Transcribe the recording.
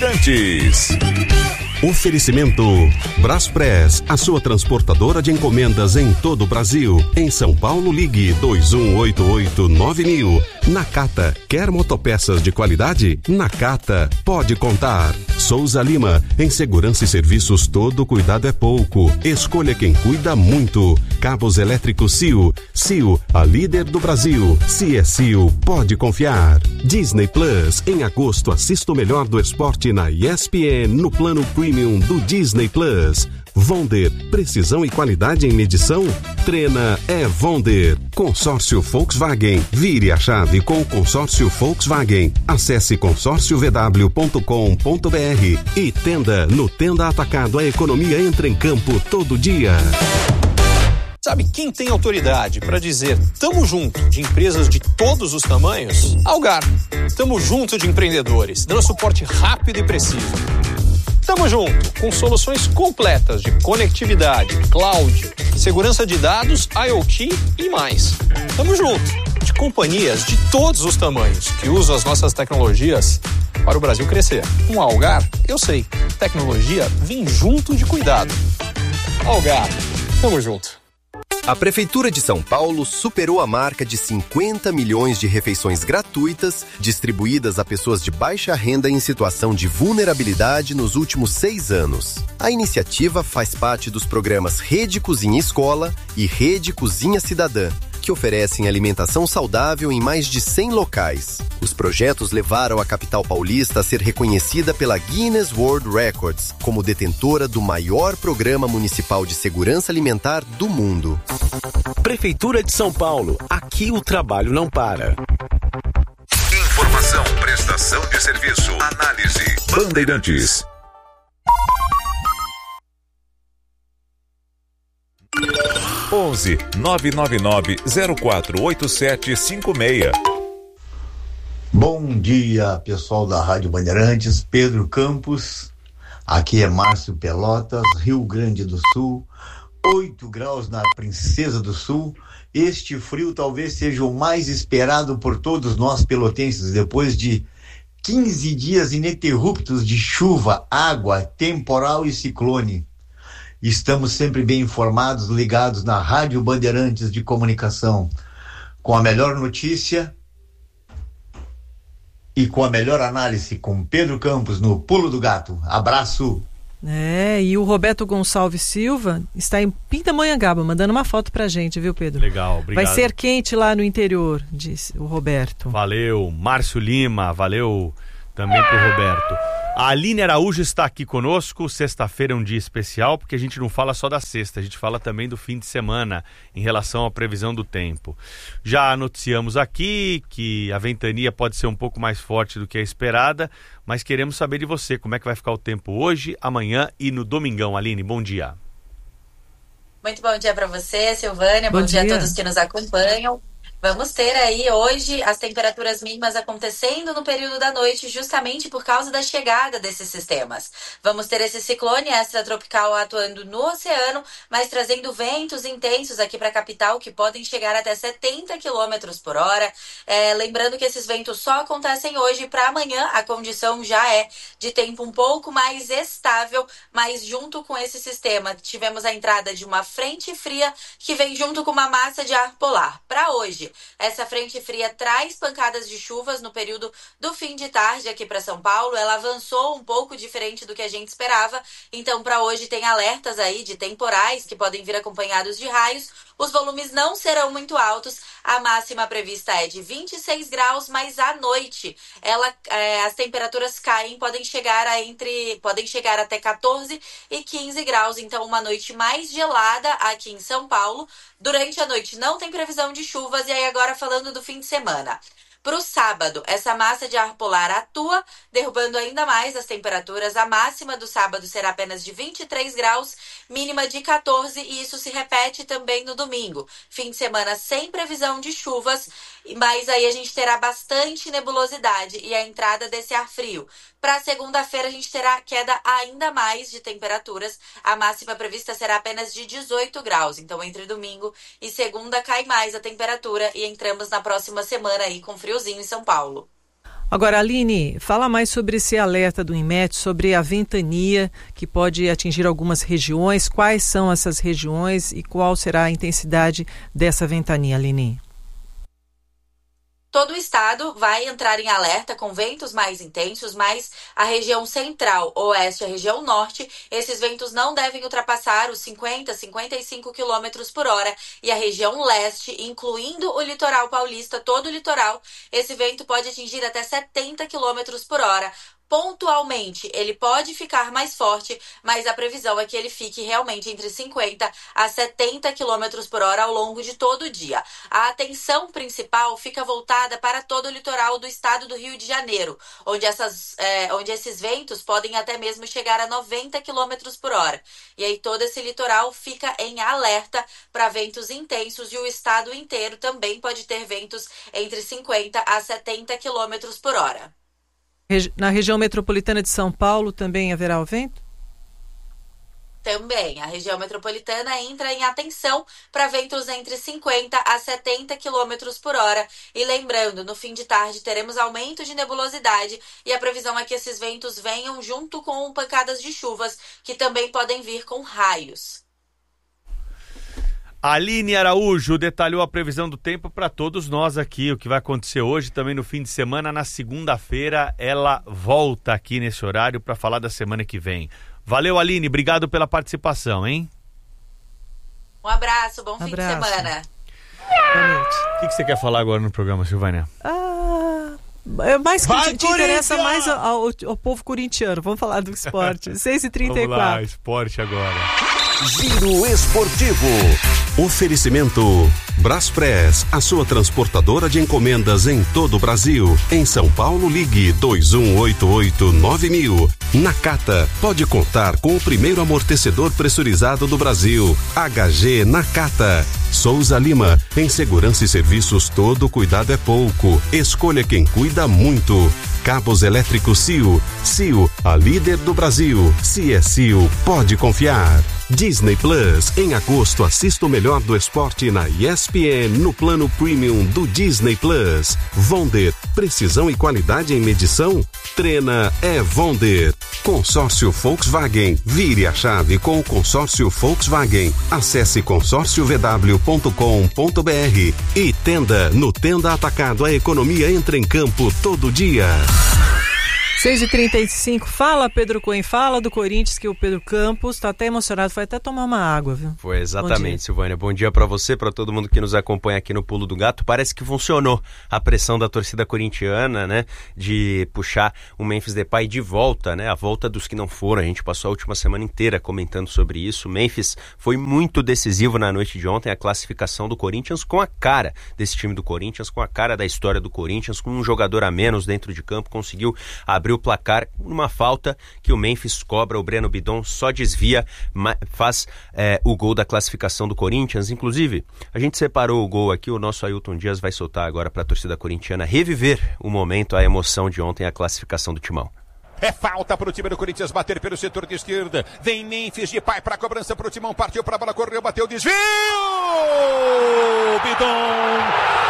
Antes. Oferecimento Braspress, a sua transportadora de encomendas em todo o Brasil. Em São Paulo, ligue 2188-9000. Nakata, quer motopeças de qualidade? Nakata, pode contar. Souza Lima, em segurança e serviços todo cuidado é pouco. Escolha quem cuida muito. Cabos elétricos Sil. Sil, a líder do Brasil. Se é Sil, pode confiar. Disney Plus, em agosto assista o melhor do esporte na ESPN no plano Premium do Disney Plus. Vonder, precisão e qualidade em medição? Treina é Vonder. Consórcio Volkswagen. Vire a chave com o consórcio Volkswagen. Acesse consórciovw.com.br e Tenda. No Tenda Atacado, a economia entra em campo todo dia. Sabe quem tem autoridade para dizer tamo junto de empresas de todos os tamanhos? Algar. Tamo junto de empreendedores, dando suporte rápido e preciso. Tamo junto com soluções completas de conectividade, cloud, segurança de dados, IoT e mais. Tamo junto de companhias de todos os tamanhos que usam as nossas tecnologias para o Brasil crescer. Com a Algar, eu sei, tecnologia vem junto de cuidado. Algar, tamo junto. A Prefeitura de São Paulo superou a marca de 50 milhões de refeições gratuitas distribuídas a pessoas de baixa renda em situação de vulnerabilidade nos últimos 6 anos. A iniciativa faz parte dos programas Rede Cozinha Escola e Rede Cozinha Cidadã, que oferecem alimentação saudável em mais de 100 locais. Os projetos levaram a capital paulista a ser reconhecida pela Guinness World Records como detentora do maior programa municipal de segurança alimentar do mundo. Prefeitura de São Paulo. Aqui o trabalho não para. Informação, prestação de serviço, análise. Bandeirantes. onze 999-048756. Bom dia, pessoal da Rádio Bandeirantes, Pedro Campos, aqui é Márcio Pelotas, Rio Grande do Sul, 8 graus na Princesa do Sul. Este frio talvez seja o mais esperado por todos nós pelotenses, depois de 15 dias ininterruptos de chuva, água, temporal e ciclone. Estamos sempre bem informados, ligados na Rádio Bandeirantes de Comunicação, com a melhor notícia e com a melhor análise, com Pedro Campos no Pulo do Gato. Abraço! E o Roberto Gonçalves Silva está em Pindamonhangaba, mandando uma foto pra gente, viu, Pedro? Legal, obrigado. Vai ser quente lá no interior, disse o Roberto. Valeu, Márcio Lima, valeu também pro Roberto. A Aline Araújo está aqui conosco. Sexta-feira é um dia especial, porque a gente não fala só da sexta, a gente fala também do fim de semana, em relação à previsão do tempo. Já noticiamos aqui que a ventania pode ser um pouco mais forte do que a esperada, mas queremos saber de você, como é que vai ficar o tempo hoje, amanhã e no domingão. Aline, bom dia. Muito bom dia para você, Silvânia, bom dia a todos que nos acompanham. Vamos ter aí hoje as temperaturas mínimas acontecendo no período da noite, justamente por causa da chegada desses sistemas. Vamos ter esse ciclone extratropical atuando no oceano, mas trazendo ventos intensos aqui para a capital que podem chegar até 70 km por hora. Lembrando que esses ventos só acontecem hoje. Para amanhã a condição já é de tempo um pouco mais estável, mas junto com esse sistema tivemos a entrada de uma frente fria que vem junto com uma massa de ar polar. Para hoje, essa frente fria traz pancadas de chuvas no período do fim de tarde aqui para São Paulo. Ela avançou um pouco diferente do que a gente esperava. Então, para hoje tem alertas aí de temporais que podem vir acompanhados de raios. Os volumes não serão muito altos. A máxima prevista é de 26 graus, mas à noite as temperaturas caem, podem chegar até 14 e 15 graus. Então, uma noite mais gelada aqui em São Paulo. Durante a noite não tem previsão de chuvas. E aí agora falando do fim de semana. Para o sábado, essa massa de ar polar atua, derrubando ainda mais as temperaturas. A máxima do sábado será apenas de 23 graus, mínima de 14, e isso se repete também no domingo. Fim de semana sem previsão de chuvas, mas aí a gente terá bastante nebulosidade e a entrada desse ar frio. Para segunda-feira a gente terá queda ainda mais de temperaturas. A máxima prevista será apenas de 18 graus. Então, entre domingo e segunda cai mais a temperatura e entramos na próxima semana aí com friozinho em São Paulo. Agora, Aline, fala mais sobre esse alerta do INMET, sobre a ventania que pode atingir algumas regiões. Quais são essas regiões e qual será a intensidade dessa ventania, Aline? Todo o estado vai entrar em alerta com ventos mais intensos, mas a região central, oeste e a região norte, esses ventos não devem ultrapassar os 50, 55 km por hora. E a região leste, incluindo o litoral paulista, todo o litoral, esse vento pode atingir até 70 km por hora. Pontualmente, ele pode ficar mais forte, mas a previsão é que ele fique realmente entre 50 a 70 km por hora ao longo de todo o dia. A atenção principal fica voltada para todo o litoral do estado do Rio de Janeiro, onde esses ventos podem até mesmo chegar a 90 km por hora. E aí todo esse litoral fica em alerta para ventos intensos e o estado inteiro também pode ter ventos entre 50 a 70 km por hora. Na região metropolitana de São Paulo também haverá o vento? Também. A região metropolitana entra em atenção para ventos entre 50 a 70 km por hora. E lembrando, no fim de tarde teremos aumento de nebulosidade e a previsão é que esses ventos venham junto com pancadas de chuvas, que também podem vir com raios. Aline Araújo detalhou a previsão do tempo para todos nós aqui, o que vai acontecer hoje, também no fim de semana. Na segunda-feira ela volta aqui nesse horário para falar da semana que vem. Valeu, Aline, obrigado pela participação, hein? Um abraço, bom fim de semana. Boa noite. O que você quer falar agora no programa, Silvânia? Mais que te interessa mais ao povo corintiano. Vamos falar do esporte. 6h34. Vamos lá, esporte agora. Giro Esportivo. Oferecimento Braspress, a sua transportadora de encomendas em todo o Brasil. Em São Paulo, ligue 2188-9000. Nakata, pode contar com o primeiro amortecedor pressurizado do Brasil. HG Nakata. Souza Lima, em segurança e serviços todo cuidado é pouco. Escolha quem cuida muito. Cabos elétricos CIO. CIO, a líder do Brasil. Se é CIO, pode confiar. Disney Plus, em agosto assista o melhor do esporte na ESPN no plano premium do Disney Plus. Vonder, precisão e qualidade em medição? Treina é Vonder. Consórcio Volkswagen, vire a chave com o consórcio Volkswagen. Acesse consórciovw.com.br e Tenda, no Tenda Atacado a economia entra em campo todo dia. 6h35, fala Pedro Cohen, fala do Corinthians, que o Pedro Campos está até emocionado, foi até tomar uma água, viu? Foi, exatamente, Silvânia. Bom dia para você, para todo mundo que nos acompanha aqui no Pulo do Gato. Parece que funcionou a pressão da torcida corintiana, né, de puxar o Memphis Depay de volta, né, a volta dos que não foram. A gente passou a última semana inteira comentando sobre isso. O Memphis foi muito decisivo na noite de ontem, a classificação do Corinthians com a cara desse time do Corinthians, com a cara da história do Corinthians, com um jogador a menos dentro de campo, conseguiu abrir o placar numa falta que o Memphis cobra, o Breno Bidon só desvia, faz o gol da classificação do Corinthians. Inclusive, a gente separou o gol aqui, o nosso Ailton Dias vai soltar agora para a torcida corintiana reviver o momento, a emoção de ontem, a classificação do Timão. É falta para o time do Corinthians bater pelo setor de esquerda. Vem Memphis Depay para a cobrança para o Timão. Partiu para a bola, correu, bateu, desvio! Bidon!